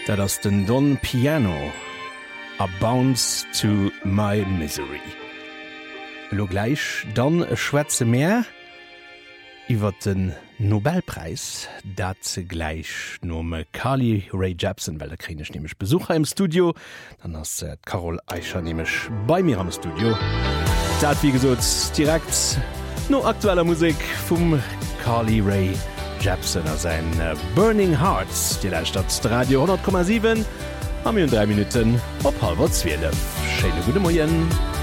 Dat ass den Don Piano a Bounce to my misery. Lo gleich dann schwätze mehr iwwer den Nobelpreis, dat ze gleich nome Carly Rae Jepsen, well der krinech nämlich Besucher im Studio, dann ass Carol Eicher nämlich bei mir am Studio. Dat wie gesot direkt no aktueller Musik vum Carly Rae Jepsen as sein Burning Hearts, die Stadt Radio 10,7 am 3 Minuten op halber 12. Schöne gute Morgen.